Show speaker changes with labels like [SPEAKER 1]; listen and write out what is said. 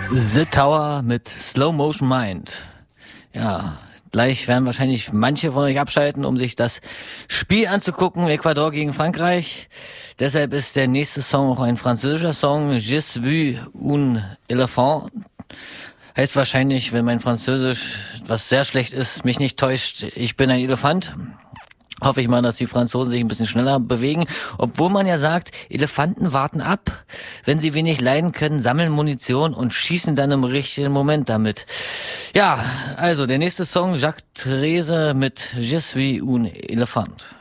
[SPEAKER 1] The Tower mit Slow Motion Mind. Ja, gleich werden wahrscheinlich manche von euch abschalten, um sich das Spiel anzugucken, Ecuador gegen Frankreich. Deshalb ist der nächste Song auch ein französischer Song, Je suis un éléphant. Heißt wahrscheinlich, wenn mein Französisch, was sehr schlecht ist, mich nicht täuscht, ich bin ein Elefant. Hoffe ich mal, dass die Franzosen sich ein bisschen schneller bewegen. Obwohl man ja sagt, Elefanten warten ab. Wenn sie wenig leiden können, sammeln Munition und schießen dann im richtigen Moment damit. Ja, also der nächste Song, Jacques Therese mit Je suis un éléphant.